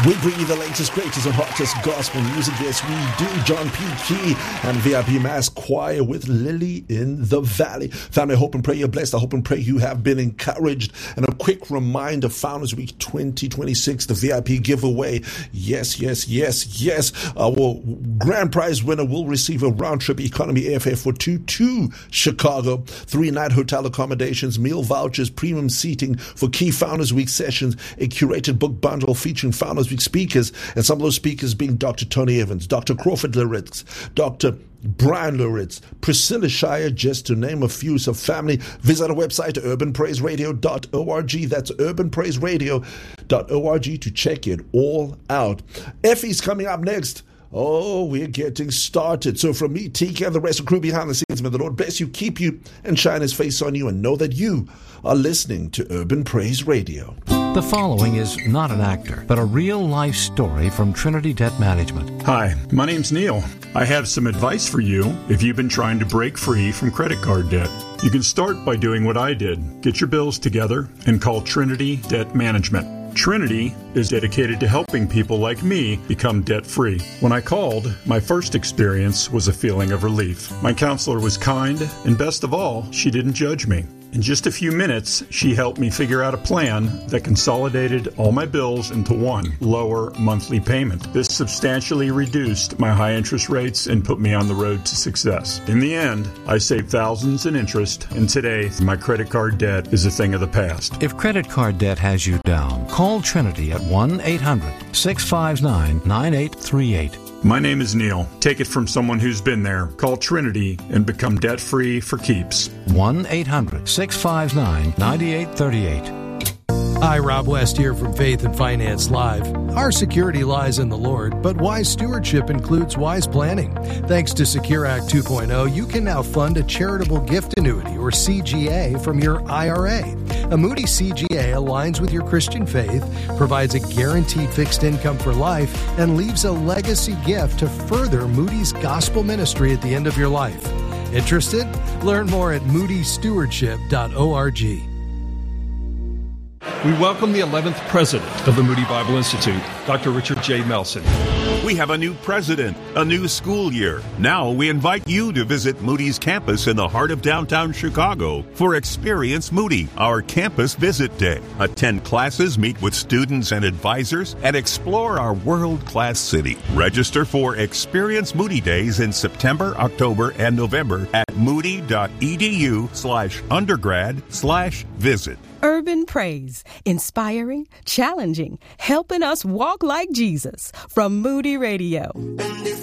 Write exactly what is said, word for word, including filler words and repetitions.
We bring you the latest, greatest, and hottest gospel music. Yes, we do. John P. Key and V I P Mass Choir with Lily in the Valley. Family, I hope and pray you're blessed. I hope and pray you have been encouraged. And a quick reminder, Founders Week twenty twenty-six, the V I P giveaway. Yes, yes, yes, yes. Our grand prize winner will receive a round-trip economy airfare for two to Chicago, three-night hotel accommodations, meal vouchers, premium seating for key Founders Week sessions, a curated book bundle featuring Founders Week speakers, and some of those speakers being Doctor Tony Evans, Doctor Crawford Loritz, Doctor Brian Loritz, Priscilla Shire, just to name a few. So family, visit our website, urban praise radio dot org. That's urban praise radio dot org to check it all out. Effie's coming up next. Oh, we're getting started. So from me, T K, and the rest of the crew behind the scenes, may the Lord bless you, keep you, and shine his face on you, and know that you are listening to Urban Praise Radio. The following is not an actor, but a real-life story from Trinity Debt Management. Hi, my name's Neil. I have some advice for you if you've been trying to break free from credit card debt. You can start by doing what I did. Get your bills together and call Trinity Debt Management. Trinity is dedicated to helping people like me become debt-free. When I called, my first experience was a feeling of relief. My counselor was kind, and best of all, she didn't judge me. In just a few minutes, she helped me figure out a plan that consolidated all my bills into one lower monthly payment. This substantially reduced my high interest rates and put me on the road to success. In the end, I saved thousands in interest, and today, my credit card debt is a thing of the past. If credit card debt has you down, call Trinity at one eight hundred six five nine nine eight three eight. My name is Neil. Take it from someone who's been there. Call Trinity and become debt-free for keeps. one eight hundred six five nine nine eight three eight. Hi, Rob West here from Faith and Finance Live. Our security lies in the Lord, but wise stewardship includes wise planning. Thanks to Secure Act two point oh, you can now fund a charitable gift annuity, or C G A, from your I R A. A Moody C G A aligns with your Christian faith, provides a guaranteed fixed income for life, and leaves a legacy gift to further Moody's gospel ministry at the end of your life. Interested? Learn more at moody stewardship dot org. We welcome the eleventh president of the Moody Bible Institute, Doctor Richard J. Melson. We have a new president, a new school year. Now we invite you to visit Moody's campus in the heart of downtown Chicago for Experience Moody, our campus visit day. Attend classes, meet with students and advisors, and explore our world-class city. Register for Experience Moody Days in September, October, and November at moody.edu slash undergrad slash visit. Urban Praise, inspiring, challenging, helping us walk like Jesus, from Moody Radio.